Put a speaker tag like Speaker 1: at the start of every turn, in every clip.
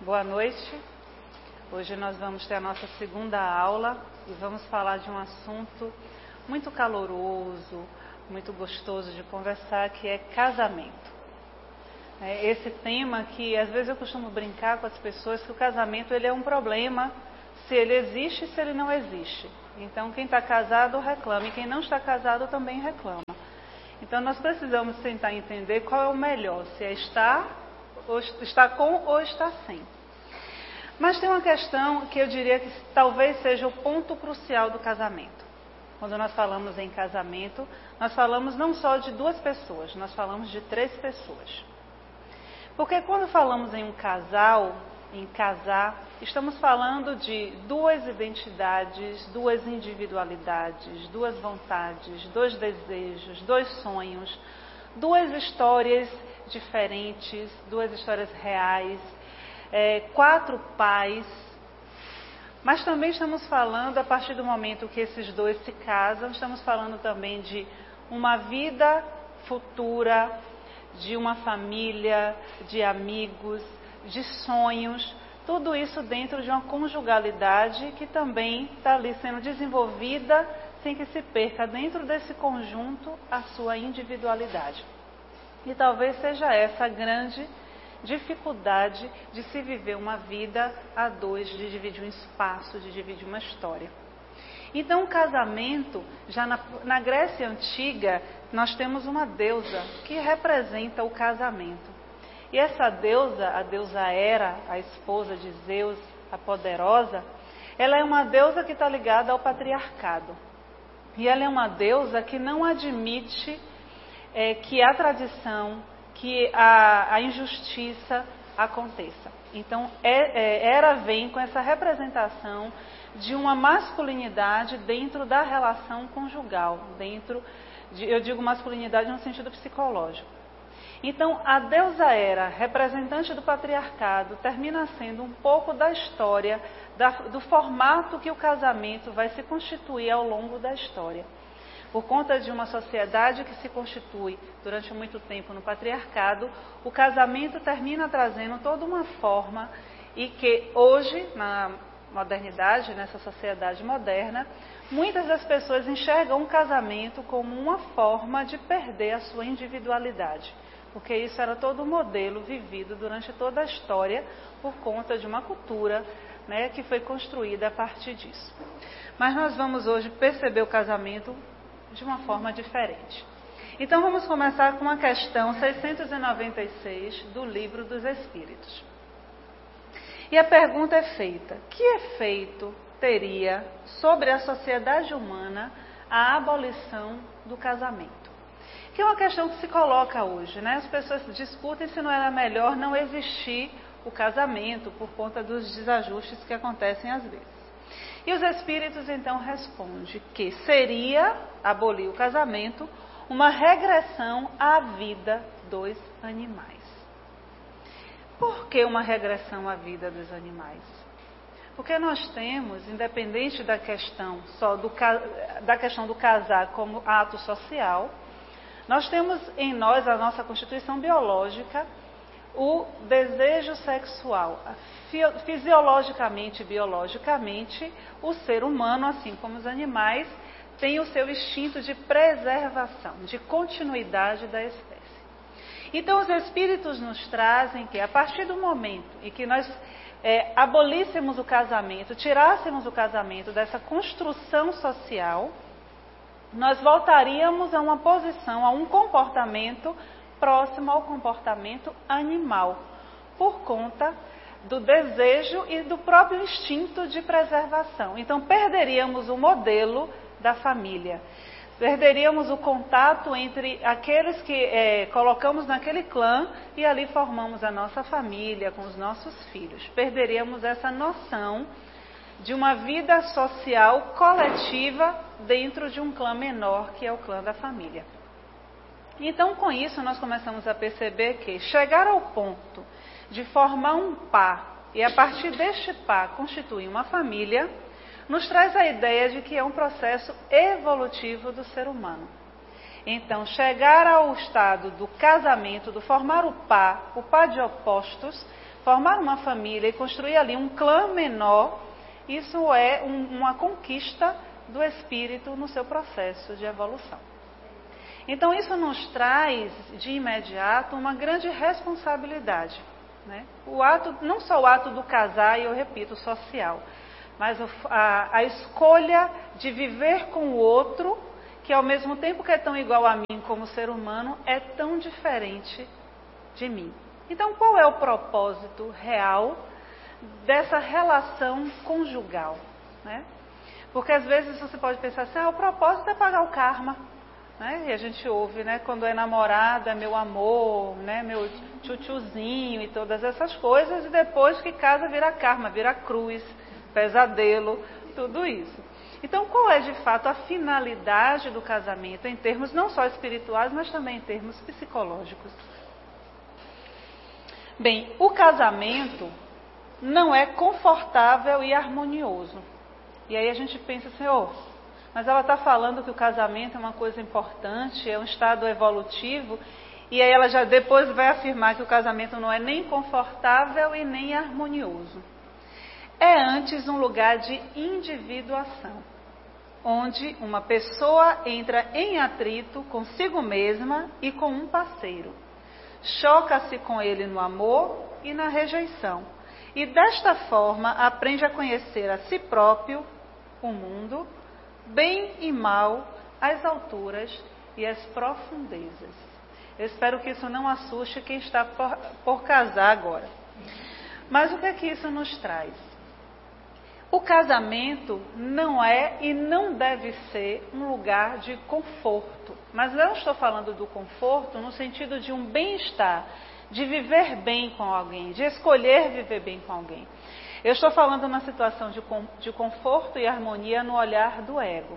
Speaker 1: Boa noite. Hoje nós vamos ter a nossa segunda aula e vamos falar de um assunto muito caloroso, muito gostoso de conversar, que é casamento. Esse tema que às vezes eu costumo brincar com as pessoas que o casamento ele é um problema se ele existe e se ele não existe. Então quem está casado reclama e quem não está casado também reclama. Então nós precisamos tentar entender qual é o melhor, se é estar com ou estar sem. Mas tem uma questão que eu diria que talvez seja o ponto crucial do casamento. Quando nós falamos em casamento, nós falamos não só de duas pessoas, nós falamos de três pessoas. Porque quando falamos em um casal, em casar, estamos falando de duas identidades, duas individualidades, duas vontades, dois desejos, dois sonhos, duas histórias diferentes, duas histórias reais, quatro pais. Mas também estamos falando, a partir do momento que esses dois se casam, estamos falando também de uma vida futura, de uma família, de amigos, de sonhos, tudo isso dentro de uma conjugalidade que também está ali sendo desenvolvida sem que se perca dentro desse conjunto a sua individualidade. E talvez seja essa a grande dificuldade de se viver uma vida a dois, de dividir um espaço, de dividir uma história. Então o casamento, já na Grécia Antiga, nós temos uma deusa que representa o casamento. E essa deusa, a deusa Hera, a esposa de Zeus, a poderosa, ela é uma deusa que está ligada ao patriarcado. E ela é uma deusa que não admite que a tradição, que a injustiça aconteça. Então, Hera vem com essa representação de uma masculinidade dentro da relação conjugal, eu digo masculinidade no sentido psicológico. Então, a deusa Hera, representante do patriarcado, termina sendo um pouco da história, do formato que o casamento vai se constituir ao longo da história. Por conta de uma sociedade que se constitui durante muito tempo no patriarcado, o casamento termina trazendo toda uma forma e que hoje, na modernidade, nessa sociedade moderna, muitas das pessoas enxergam o casamento como uma forma de perder a sua individualidade. Porque isso era todo o modelo vivido durante toda a história por conta de uma cultura, que foi construída a partir disso. Mas nós vamos hoje perceber o casamento de uma forma diferente. Então vamos começar com a questão 696 do Livro dos Espíritos. E a pergunta é feita: que efeito teria sobre a sociedade humana a abolição do casamento? Que é uma questão que se coloca hoje, As pessoas discutem se não era melhor não existir o casamento por conta dos desajustes que acontecem às vezes. E os espíritos então respondem que seria abolir o casamento uma regressão à vida dos animais. Por que uma regressão à vida dos animais? Porque nós temos, independente da questão do casar como ato social, nós temos em nós, a nossa constituição biológica, o desejo sexual. Fisiologicamente e biologicamente, o ser humano, assim como os animais, tem o seu instinto de preservação, de continuidade da espécie. Então os espíritos nos trazem que a partir do momento em que nós abolíssemos o casamento, tirássemos o casamento dessa construção social, nós voltaríamos a uma posição, a um comportamento próximo ao comportamento animal, por conta do desejo e do próprio instinto de preservação. Então perderíamos o modelo da família, perderíamos o contato entre aqueles que colocamos naquele clã e ali formamos a nossa família com os nossos filhos. Perderíamos essa noção de uma vida social coletiva dentro de um clã menor, que é o clã da família. Então, com isso, nós começamos a perceber que chegar ao ponto de formar um par e a partir deste par constituir uma família, nos traz a ideia de que é um processo evolutivo do ser humano. Então, chegar ao estado do casamento, do formar o par de opostos, formar uma família e construir ali um clã menor, isso é uma conquista do espírito no seu processo de evolução. Então isso nos traz de imediato uma grande responsabilidade, né? O ato, não só o ato do casar, e eu repito, social, mas a escolha de viver com o outro, que ao mesmo tempo que é tão igual a mim como ser humano, é tão diferente de mim. Então qual é o propósito real dessa relação conjugal, né? Porque às vezes você pode pensar assim, o propósito é pagar o karma, né? E a gente ouve, né? Quando é namorada, meu amor, né? Meu tchutchuzinho e todas essas coisas, e depois que casa vira karma, vira cruz, pesadelo, tudo isso. Então qual é de fato a finalidade do casamento em termos não só espirituais, mas também em termos psicológicos? Bem, o casamento não é confortável e harmonioso. E aí a gente pensa assim, mas ela está falando que o casamento é uma coisa importante, é um estado evolutivo, e aí ela já depois vai afirmar que o casamento não é nem confortável e nem harmonioso. É antes um lugar de individuação, onde uma pessoa entra em atrito consigo mesma e com um parceiro. Choca-se com ele no amor e na rejeição. E desta forma aprende a conhecer a si próprio, o mundo, bem e mal, as alturas e as profundezas. Eu espero que isso não assuste quem está por casar agora. Mas o que é que isso nos traz? O casamento não é e não deve ser um lugar de conforto. Mas eu estou falando do conforto no sentido de um bem-estar, de viver bem com alguém, de escolher viver bem com alguém. Eu estou falando na situação de conforto e harmonia no olhar do ego.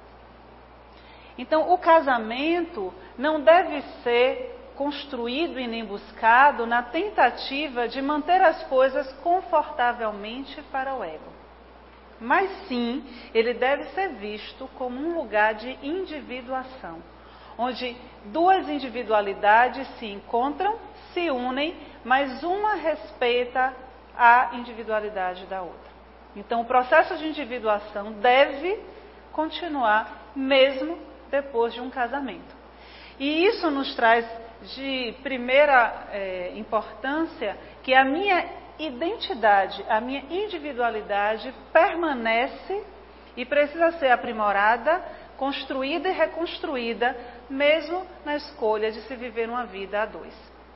Speaker 1: Então, o casamento não deve ser construído e nem buscado na tentativa de manter as coisas confortavelmente para o ego. Mas sim, ele deve ser visto como um lugar de individuação, onde duas individualidades se encontram, se unem, mas uma respeita a individualidade da outra. Então, o processo de individuação deve continuar mesmo depois de um casamento. E isso nos traz de primeira importância que a minha identidade, a minha individualidade permanece e precisa ser aprimorada, construída e reconstruída, mesmo na escolha de se viver uma vida a dois.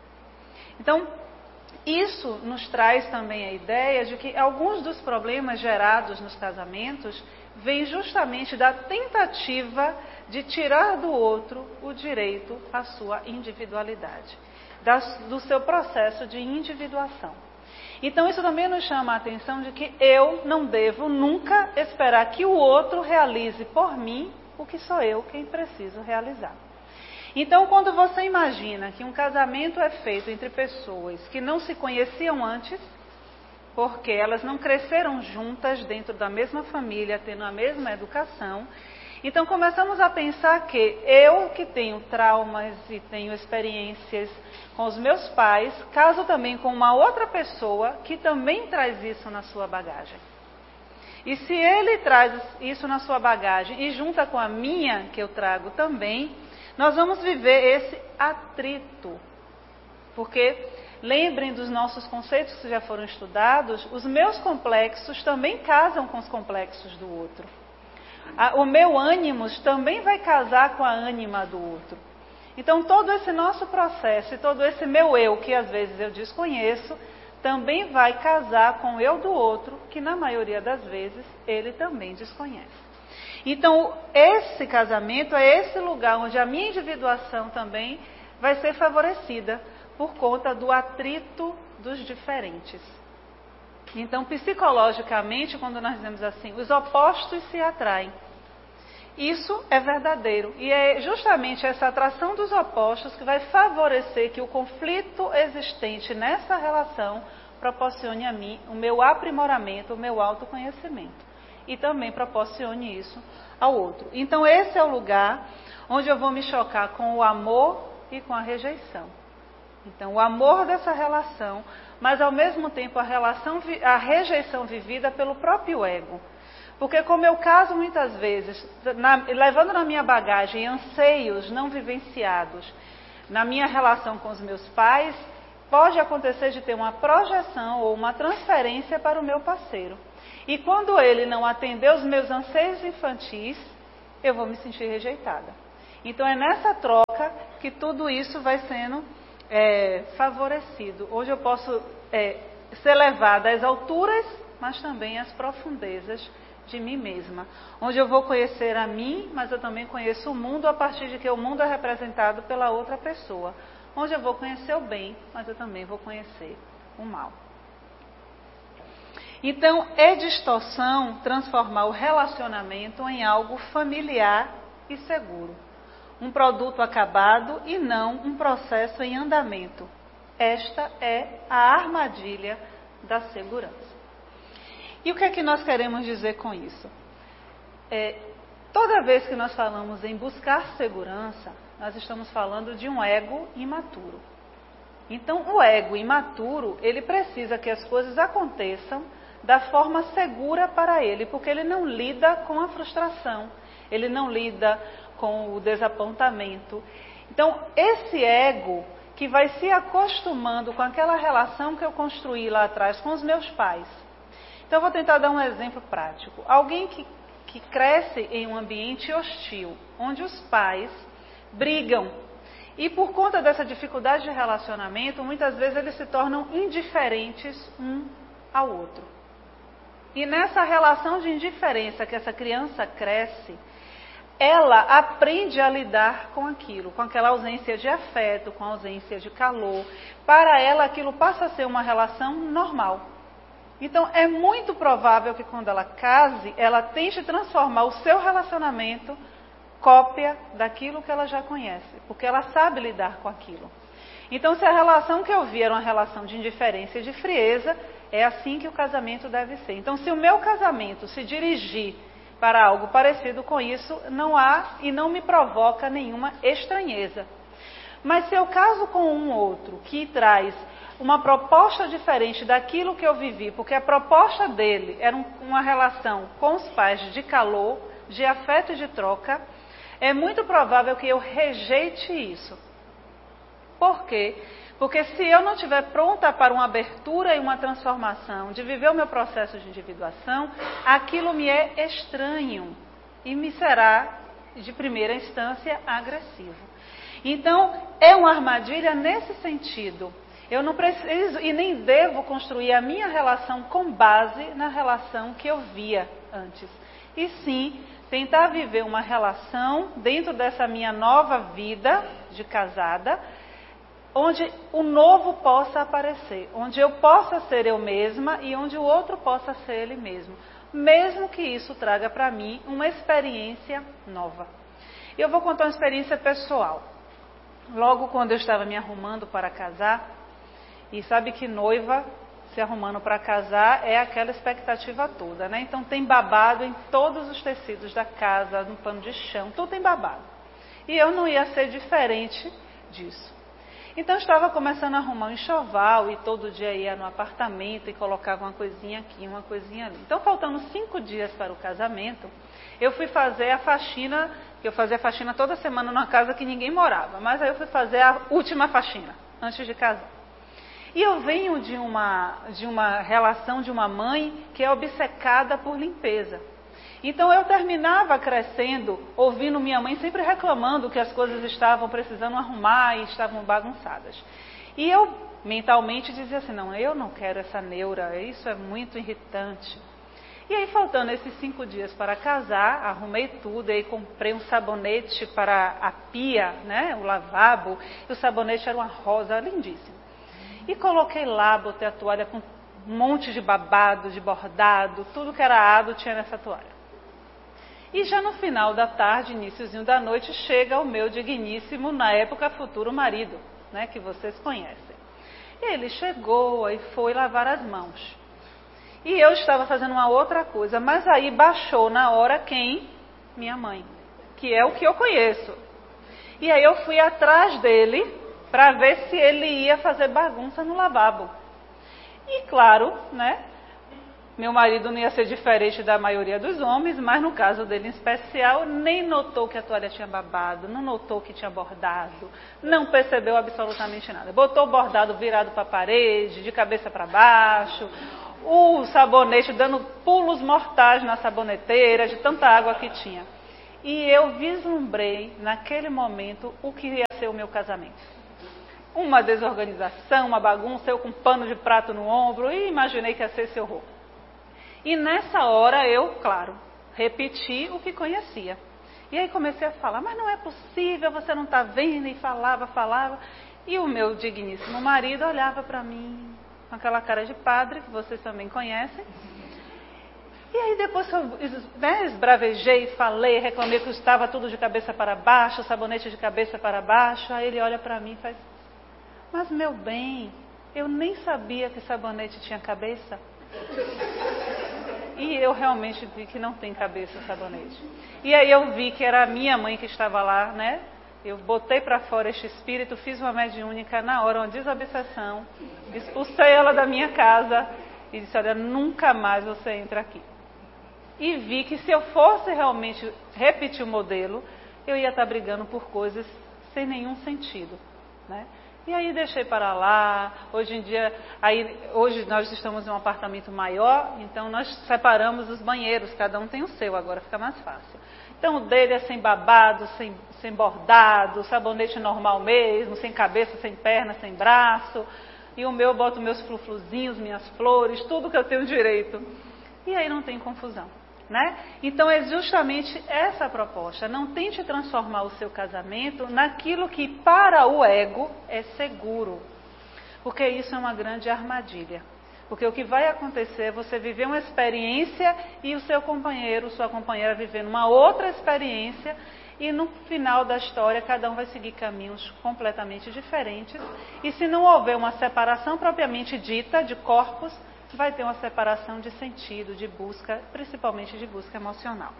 Speaker 1: Então, isso nos traz também a ideia de que alguns dos problemas gerados nos casamentos vêm justamente da tentativa de tirar do outro o direito à sua individualidade, do seu processo de individuação. Então isso também nos chama a atenção de que eu não devo nunca esperar que o outro realize por mim o que sou eu quem preciso realizar. Então, quando você imagina que um casamento é feito entre pessoas que não se conheciam antes, porque elas não cresceram juntas dentro da mesma família, tendo a mesma educação, então começamos a pensar que eu que tenho traumas e tenho experiências com os meus pais, caso também com uma outra pessoa que também traz isso na sua bagagem. E se ele traz isso na sua bagagem e junta com a minha, que eu trago também, nós vamos viver esse atrito. Porque, lembrem dos nossos conceitos que já foram estudados, os meus complexos também casam com os complexos do outro. O meu ânimos também vai casar com a ânima do outro. Então, todo esse nosso processo e todo esse meu eu, que às vezes eu desconheço, também vai casar com o eu do outro, que na maioria das vezes ele também desconhece. Então, esse casamento é esse lugar onde a minha individuação também vai ser favorecida por conta do atrito dos diferentes. Então, psicologicamente, quando nós dizemos assim, os opostos se atraem. Isso é verdadeiro. E é justamente essa atração dos opostos que vai favorecer que o conflito existente nessa relação proporcione a mim o meu aprimoramento, o meu autoconhecimento. E também proporcione isso ao outro. Então, esse é o lugar onde eu vou me chocar com o amor e com a rejeição. Então, o amor dessa relação, mas ao mesmo tempo a rejeição vivida pelo próprio ego. Porque como eu caso muitas vezes, levando na minha bagagem anseios não vivenciados na minha relação com os meus pais, pode acontecer de ter uma projeção ou uma transferência para o meu parceiro. E quando ele não atender os meus anseios infantis, eu vou me sentir rejeitada. Então é nessa troca que tudo isso vai sendo favorecido. Hoje eu posso ser levada às alturas, mas também às profundezas de mim mesma. Onde eu vou conhecer a mim, mas eu também conheço o mundo a partir de que o mundo é representado pela outra pessoa. Onde eu vou conhecer o bem, mas eu também vou conhecer o mal. Então, é distorção transformar o relacionamento em algo familiar e seguro. Um produto acabado e não um processo em andamento. Esta é a armadilha da segurança. E o que é que nós queremos dizer com isso? Toda vez que nós falamos em buscar segurança, nós estamos falando de um ego imaturo. Então, o ego imaturo, ele precisa que as coisas aconteçam da forma segura para ele, porque ele não lida com a frustração, ele não lida com o desapontamento. Então, esse ego que vai se acostumando com aquela relação que eu construí lá atrás com os meus pais. Então, eu vou tentar dar um exemplo prático. Alguém que cresce em um ambiente hostil, onde os pais brigam, e por conta dessa dificuldade de relacionamento, muitas vezes eles se tornam indiferentes um ao outro. E nessa relação de indiferença que essa criança cresce, ela aprende a lidar com aquilo, com aquela ausência de afeto, com a ausência de calor. Para ela, aquilo passa a ser uma relação normal. Então, é muito provável que quando ela case, ela tente transformar o seu relacionamento cópia daquilo que ela já conhece, porque ela sabe lidar com aquilo. Então, se a relação que eu vi era uma relação de indiferença e de frieza, é assim que o casamento deve ser. Então, se o meu casamento se dirigir para algo parecido com isso, não há e não me provoca nenhuma estranheza. Mas se eu caso com um outro que traz uma proposta diferente daquilo que eu vivi, porque a proposta dele era uma relação com os pais de calor, de afeto e de troca, é muito provável que eu rejeite isso. Por quê? Porque se eu não estiver pronta para uma abertura e uma transformação, de viver o meu processo de individuação, aquilo me é estranho e me será, de primeira instância, agressivo. Então, é uma armadilha nesse sentido. Eu não preciso e nem devo construir a minha relação com base na relação que eu via antes. E sim, tentar viver uma relação dentro dessa minha nova vida de casada, onde o novo possa aparecer, onde eu possa ser eu mesma e onde o outro possa ser ele mesmo, mesmo que isso traga para mim uma experiência nova. Eu vou contar uma experiência pessoal. Logo quando eu estava me arrumando para casar, e sabe que noiva se arrumando para casar é aquela expectativa toda, né? Então tem babado em todos os tecidos da casa, no pano de chão, tudo tem babado. E eu não ia ser diferente disso. Então estava começando a arrumar um enxoval e todo dia ia no apartamento e colocava uma coisinha aqui, uma coisinha ali. Então faltando 5 dias para o casamento, eu fui fazer a faxina, que eu fazia faxina toda semana numa casa que ninguém morava, mas aí eu fui fazer a última faxina, antes de casar. E eu venho de uma relação de uma mãe que é obcecada por limpeza. Então eu terminava crescendo, ouvindo minha mãe sempre reclamando que as coisas estavam precisando arrumar e estavam bagunçadas. E eu mentalmente dizia assim, não, eu não quero essa neura, isso é muito irritante. E aí faltando esses 5 dias para casar, arrumei tudo, e aí comprei um sabonete para a pia, né, o lavabo, e o sabonete era uma rosa lindíssima. E coloquei lá, botei a toalha com um monte de babado, de bordado, tudo que era ado tinha nessa toalha. E já no final da tarde, iniciozinho da noite, chega o meu digníssimo, na época, futuro marido, né, que vocês conhecem. E ele chegou e foi lavar as mãos. E eu estava fazendo uma outra coisa, mas aí baixou na hora quem? Minha mãe, que é o que eu conheço. E aí eu fui atrás dele para ver se ele ia fazer bagunça no lavabo. E claro, né? Meu marido não ia ser diferente da maioria dos homens, mas no caso dele em especial, nem notou que a toalha tinha babado, não notou que tinha bordado, não percebeu absolutamente nada. Botou o bordado virado para a parede, de cabeça para baixo, o sabonete dando pulos mortais na saboneteira, de tanta água que tinha. E eu vislumbrei, naquele momento, o que ia ser o meu casamento. Uma desorganização, uma bagunça, eu com um pano de prato no ombro, e imaginei que ia ser esse horror. E nessa hora eu, claro, repeti o que conhecia. E aí comecei a falar, mas não é possível, você não está vendo? E falava. E o meu digníssimo marido olhava para mim com aquela cara de padre, que vocês também conhecem. E aí depois que eu esbravejei, falei, reclamei que estava tudo de cabeça para baixo, sabonete de cabeça para baixo. Aí ele olha para mim e faz, mas meu bem, eu nem sabia que sabonete tinha cabeça. E eu realmente vi que não tem cabeça o sabonete. E aí eu vi que era a minha mãe que estava lá, né? Eu botei para fora este espírito, fiz uma mediúnica na hora, uma desobsessão, expulsei ela da minha casa e disse, olha, nunca mais você entra aqui. E vi que se eu fosse realmente repetir o modelo, eu ia estar brigando por coisas sem nenhum sentido, né? E aí deixei para lá. Hoje em dia, hoje nós estamos em um apartamento maior, então nós separamos os banheiros, cada um tem o seu, agora fica mais fácil. Então o dele é sem babado, sem bordado, sabonete normal mesmo, sem cabeça, sem perna, sem braço. E o meu eu boto meus frufluzinhos, minhas flores, tudo que eu tenho direito. E aí não tem confusão, né? Então é justamente essa a proposta. Não tente transformar o seu casamento naquilo que para o ego é seguro. Porque isso é uma grande armadilha. Porque o que vai acontecer é você viver uma experiência e o seu companheiro, sua companheira vivendo uma outra experiência e no final da história cada um vai seguir caminhos completamente diferentes. E se não houver uma separação propriamente dita de corpos, vai ter uma separação de sentido, de busca, principalmente de busca emocional.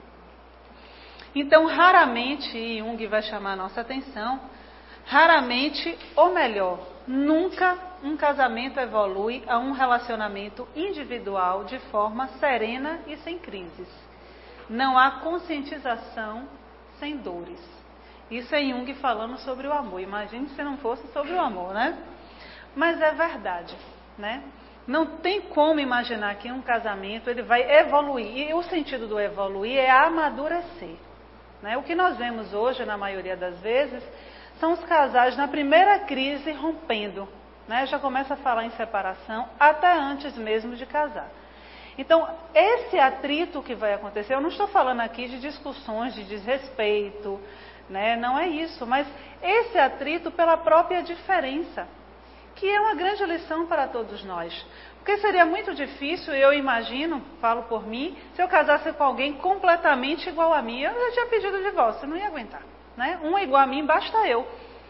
Speaker 1: Então, raramente, e Jung vai chamar a nossa atenção, raramente, ou melhor, nunca um casamento evolui a um relacionamento individual de forma serena e sem crises. Não há conscientização sem dores. Isso é Jung falando sobre o amor. Imagine se não fosse sobre o amor, né? Mas é verdade, né? Não tem como imaginar que um casamento ele vai evoluir. E o sentido do evoluir é amadurecer, né? O que nós vemos hoje, na maioria das vezes, são os casais na primeira crise rompendo, né? Já começa a falar em separação até antes mesmo de casar. Então, esse atrito que vai acontecer, eu não estou falando aqui de discussões de desrespeito, né? Não é isso, mas esse atrito pela própria diferença, que é uma grande lição para todos nós. Porque seria muito difícil, eu imagino, falo por mim, se eu casasse com alguém completamente igual a mim, eu já tinha pedido divórcio, eu não ia aguentar, né? Um igual a mim, basta eu.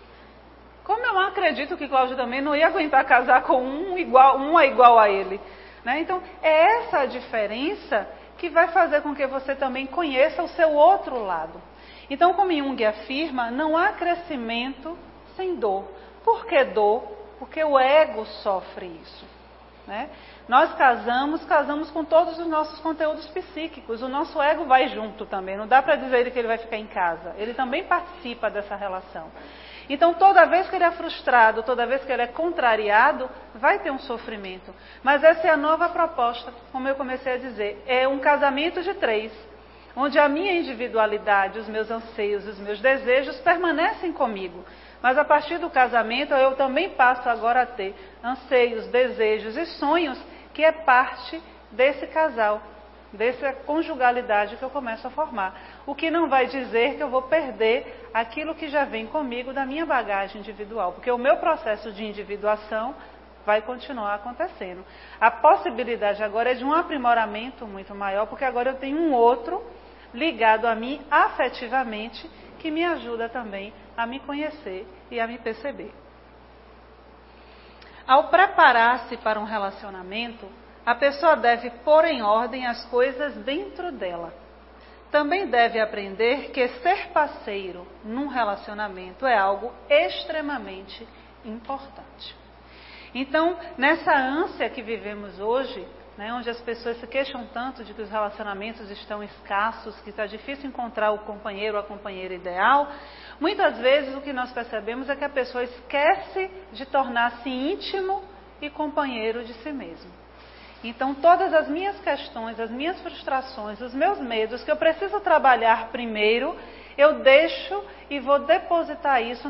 Speaker 1: Como eu acredito que Cláudio também não ia aguentar casar com uma igual a ele, né? Então, é essa a diferença que vai fazer com que você também conheça o seu outro lado. Então, como Jung afirma, não há crescimento sem dor. Por que dor? Porque o ego sofre isso, né? Nós casamos com todos os nossos conteúdos psíquicos. O nosso ego vai junto também. Não dá para dizer que ele vai ficar em casa. Ele também participa dessa relação. Então, toda vez que ele é frustrado, toda vez que ele é contrariado, vai ter um sofrimento. Mas essa é a nova proposta, como eu comecei a dizer. É um casamento de 3, onde a minha individualidade, os meus anseios, os meus desejos permanecem comigo. Mas a partir do casamento eu também passo agora a ter anseios, desejos e sonhos que é parte desse casal, dessa conjugalidade que eu começo a formar. O que não vai dizer que eu vou perder aquilo que já vem comigo da minha bagagem individual, porque o meu processo de individuação vai continuar acontecendo. A possibilidade agora é de um aprimoramento muito maior, porque agora eu tenho um outro ligado a mim afetivamente, que me ajuda também a me conhecer e a me perceber. Ao preparar-se para um relacionamento, a pessoa deve pôr em ordem as coisas dentro dela. também deve aprender que ser parceiro num relacionamento é algo extremamente importante. Então, nessa ânsia que vivemos hoje, né, onde as pessoas se queixam tanto de que os relacionamentos estão escassos, que está difícil encontrar o companheiro ou a companheira ideal, muitas vezes o que nós percebemos é que a pessoa esquece de tornar-se íntimo e companheiro de si mesmo. Então, todas as minhas questões, as minhas frustrações, os meus medos, que eu preciso trabalhar primeiro, eu deixo e vou depositar isso